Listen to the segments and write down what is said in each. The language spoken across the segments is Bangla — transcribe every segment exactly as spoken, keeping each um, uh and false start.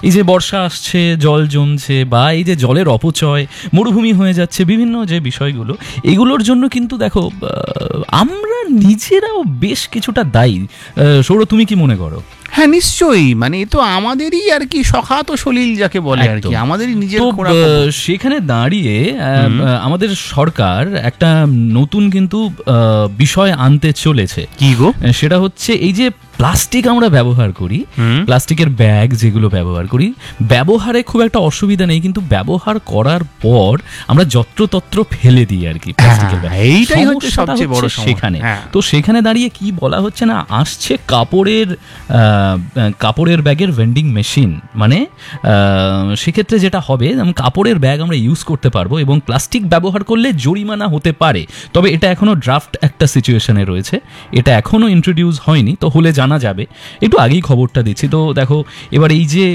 এই যে বর্ষা আসছে, জল জমছে, বা এই যে জলের অপচয়, মরুভূমি হয়ে যাচ্ছে, বিভিন্ন যে বিষয়গুলো, এগুলোর জন্য কিন্তু দেখো আমরা নিজেরাও বেশ কিছুটা দায়ী। সৌর, তুমি কি মনে করো? হ্যাঁ, নিশ্চয়ই। মানে এ তো আমাদেরই আর কি সখাত সলিল যাকে বলে আর কি, আমাদেরই নিজের। সেখানে দাঁড়িয়ে আমাদের সরকার একটা নতুন কিন্তু বিষয় আনতে চলেছে। কি গো? সেটা হচ্ছে এই যে প্লাস্টিক আমরা ব্যবহার করি, প্লাস্টিকের ব্যাগ যেগুলো ব্যবহার করি, ব্যবহারে খুব একটা অসুবিধা নেই, কিন্তু ব্যবহার করার পর আমরা যত্রতত্র ফেলে দিই আর কি প্লাস্টিকের ব্যাগ। এইটাই হচ্ছে সবচেয়ে বড় সমস্যা সেখানে। তো সেখানে দাঁড়িয়ে কি বলা হচ্ছে না, আসছে কাপড়ের কাপড়ের ব্যাগের ভেন্ডিং মেশিন। মানে সেক্ষেত্রে যেটা হবে, কাপড়ের ব্যাগ আমরা ইউজ করতে পারবো এবং প্লাস্টিক ব্যবহার করলে জরিমানা হতে পারে। তবে এটা এখনো ড্রাফট একটা সিচুয়েশনে রয়েছে, এটা এখনো ইন্ট্রোডিউস হয়নি, তো হলে জানা যাবে। একটু আগেই খবরটা দিচ্ছি। তো দেখো, এবার এই যে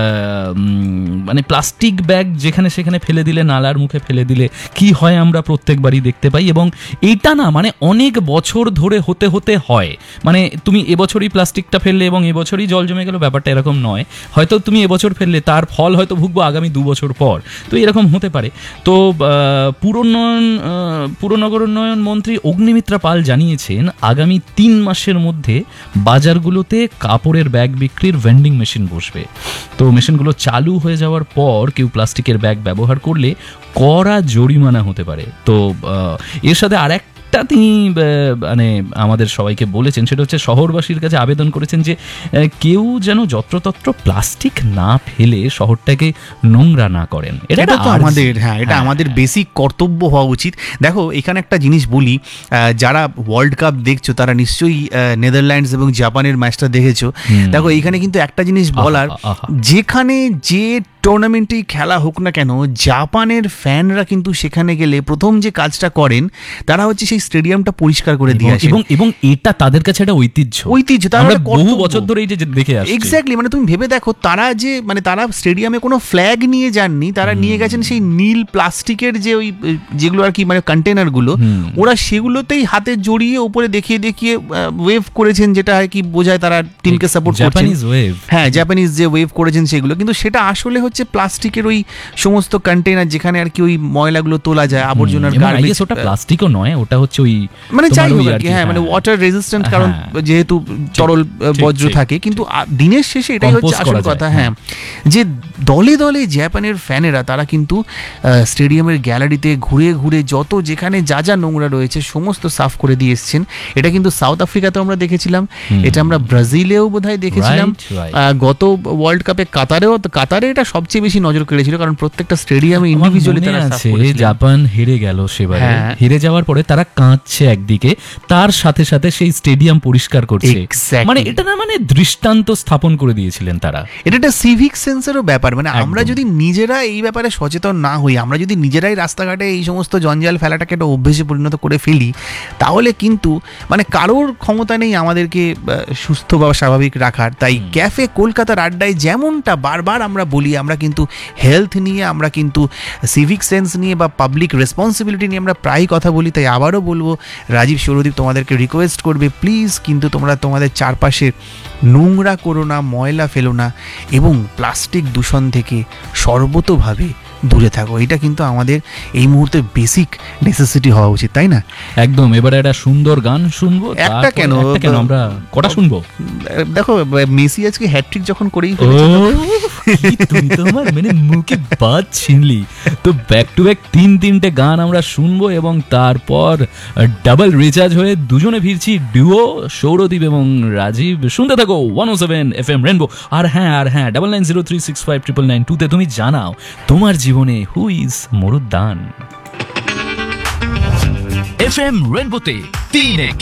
মানে প্লাস্টিক ব্যাগ যেখানে সেখানে ফেলে দিলে, নালার মুখে ফেলে দিলে কি হয় আমরা প্রত্যেকবারই দেখতে পাই, এবং এইটা না মানে অনেক বছর ধরে হতে হতে হয়। মানে তুমি এবছরই প্লাস্টিকটা ফেললে এবং এবছরই জল জমে গেল, ব্যাপারটা এরকম নয়। হয়তো তুমি এবছর ফেললে, তার ফল হয়তো ভুগবো আগামী দু বছর পর, তো এরকম হতে পারে। তো পুরোন্নয়ন পুরনগর উন্নয়ন মন্ত্রী অগ্নিমিত্রা পাল জানিয়েছেন, আগামী তিন মাসের মধ্যে বাজারগুলোতে কাপড়ের ব্যাগ বিক্রির ভেন্ডিং মেশিন বসবে। তো মেশিনগুলো চালু হয়ে যাওয়ার পর কেউ প্লাস্টিকের ব্যাগ ব্যবহার করলে কড়া জরিমানা হতে পারে। তো এর সাথে আরেক তিনি মানে আমাদের সবাইকে বলেছেন, সেটা হচ্ছে শহরবাসীর কাছে আবেদন করেছেন যে কেউ যেন যত্রতত্র প্লাস্টিক না ফেলে শহরটাকে নোংরা না করেন। এটা তো আমাদের, হ্যাঁ এটা আমাদের বেসিক কর্তব্য হওয়া উচিত। দেখো, এখানে একটা জিনিস বলি, যারা ওয়ার্ল্ড কাপ দেখছো তারা নিশ্চয়ই নেদারল্যান্ডস এবং জাপানের ম্যাচটা দেখেছো। দেখো, এইখানে কিন্তু একটা জিনিস বলার, যেখানে যে টুর্নামেন্টেই খেলা হোক না কেন, জাপানের ফ্যানরা কিন্তু সেখানে গেলে প্রথম যে কাজটা করেন তারা হচ্ছে সেই স্টেডিয়ামটা পরিষ্কার করে দিয়ে আসে, এবং এবং এটা তাদের কাছে একটা ঐতিহ্য ঐতিহ্য তারা বহু বছর ধরে এই যে দেখে আসছে। এক্স্যাক্টলি, মানে তুমি ভেবে দেখো, তারা যে মানে তারা স্টেডিয়ামে কোনো ফ্ল্যাগ নিয়ে যাননি, তারা নিয়ে গেছেন সেই নীল প্লাস্টিকের যে ওই যেগুলো আর কি মানে কন্টেনারগুলো, ওরা সেগুলোতেই হাতে জড়িয়ে উপরে দেখিয়ে দেখিয়ে ওয়েভ করেছেন, যেটা আর কি বোঝায় তারা টিমকে সাপোর্ট করছেন। হ্যাঁ, জাপানিজ যে ওয়েভ করেছেন সেগুলো, কিন্তু সেটা আসলে হচ্ছে প্লাস্টিকের ওই সমস্ত কন্টেনার যেখানে আর কি ওই ময়লাগুলো তোলা যায়, আবর্জনার গার্বেজ। ওটা প্লাস্টিকও নয়, ওটা হচ্ছে ওই মানে যাই হোক আর কি, হ্যাঁ মানে ওয়াটার রেজিস্ট্যান্ট, কারণ যেহেতু তরল বজ্র থাকে। কিন্তু দিনের শেষে এটাই হচ্ছে আসল কথা, হ্যাঁ, যে দলে দলে জাপানের ফ্যানেরা তারা কিন্তু স্টেডিয়ামের গ্যালারিতে ঘুরে ঘুরে যত যেখানে যা যা নোংরা রয়েছে সমস্ত সাফ করে দিয়ে এসছেন। এটা কিন্তু সাউথ আফ্রিকাতেও আমরা দেখেছিলাম, এটা আমরা ব্রাজিলেও বোধহয় দেখেছিলাম, গত ওয়ার্ল্ড কাপে কাতারেও, কাতারে এটা সবচেয়ে বেশি নজর কেড়েছিল, কারণ প্রত্যেকটা স্টেডিয়ামে ইন্ডিভিজুয়ালি তারা সাফ করেছিল। জাপান হেরে গেল সেবারে, হেরে যাওয়ার পরে তারা কাঁদছে একদিকে, তার সাথে সাথে সেই স্টেডিয়াম পরিষ্কার করছে। মানে এটা না মানে দৃষ্টান্ত স্থাপন করে দিয়েছিলেন তারা। এটা একটা সিভিক সেন্সেরও ব্যাপার। মানে আমরা যদি নিজেরা এই ব্যাপারে সচেতন না হই, আমরা যদি নিজেরাই রাস্তাঘাটে এই সমস্ত জঞ্জাল ফেলাটাকে একটা অভ্যেসে পরিণত করে ফেলি, তাহলে কিন্তু মানে কারোর ক্ষমতা নেই আমাদেরকে সুস্থ বা স্বাভাবিক রাখার। তাই ক্যাফে কলকাতার আড্ডায় যেমনটা বারবার আমরা বলি, আমরা কিন্তু হেলথ নিয়ে, আমরা কিন্তু সিভিক সেন্স নিয়ে বা পাবলিক রেসপন্সিবিলিটি নিয়ে আমরা প্রায় কথা বলি। তাই আবারও বলবো, রাজীব সৌরদীপ তোমাদেরকে রিকোয়েস্ট করবে, প্লিজ কিন্তু তোমরা তোমাদের চারপাশে নোংরা করো না, ময়লা ফেলো না, এবং প্লাস্টিক দূষণ থেকে সর্বতোভাবে দূরে থাকো। এটা কিন্তু আমাদের এই মুহূর্তে বেসিক নেসেসিটি হওয়া উচিত, তাই না? একদম। এবারে একটা সুন্দর গান শুনবো। একটা কেন, কেন আমরা কটা শুনবো? দেখো, মেসি আজকে হ্যাটট্রিক যখন করেই তুমি তো আমার মানে মুখে বাদ ছিনলি। তো ব্যাক টু ব্যাক তিন তিনটে গান আমরা শুনবো, এবং তারপর ডাবল রিচার্জ হয়ে দুজনে ফিরছি, ডুও সৌরদীপ এবং রাজীব। শুনতে থাকো ওয়ান ও সেভেন এফ এম রেনবো। আর হ্যাঁ আর হ্যাঁ double nine zero three six five triple nine টুতে তুমি জানাও তোমার জীবনে হু ইজ মরুদ্দান। এফ এম রেনবোতে তিন